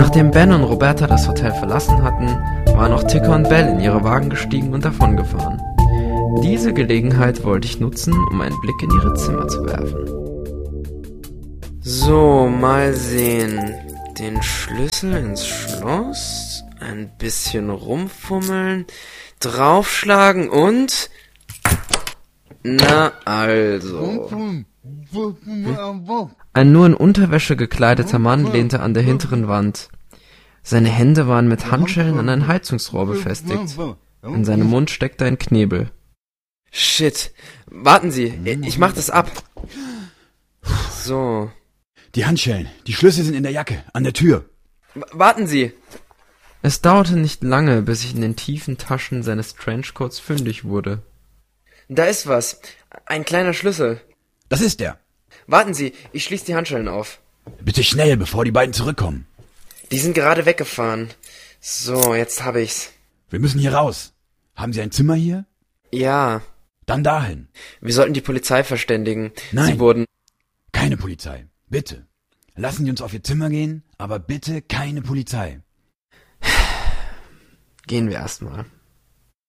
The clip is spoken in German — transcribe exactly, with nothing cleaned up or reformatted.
Nachdem Ben und Roberta das Hotel verlassen hatten, waren auch Ticker und Bell in ihre Wagen gestiegen und davongefahren. Diese Gelegenheit wollte ich nutzen, um einen Blick in ihre Zimmer zu werfen. So, mal sehen. Den Schlüssel ins Schloss, ein bisschen rumfummeln, draufschlagen und... Na also... Ein nur in Unterwäsche gekleideter Mann lehnte an der hinteren Wand. Seine Hände waren mit Handschellen an ein Heizungsrohr befestigt. In seinem Mund steckte ein Knebel. Shit. Warten Sie, ich mach das ab. So. Die Handschellen, die Schlüssel sind in der Jacke, an der Tür. W- warten Sie. Es dauerte nicht lange, bis ich in den tiefen Taschen seines Trenchcoats fündig wurde. Da ist was. Ein kleiner Schlüssel. Das ist der. Warten Sie, ich schließe die Handschellen auf. Bitte schnell, bevor die beiden zurückkommen. Die sind gerade weggefahren. So, jetzt habe ich's. Wir müssen hier raus. Haben Sie ein Zimmer hier? Ja. Dann dahin. Wir sollten die Polizei verständigen. Nein. Sie wurden... Keine Polizei. Bitte. Lassen Sie uns auf Ihr Zimmer gehen, aber bitte keine Polizei. Gehen wir erstmal.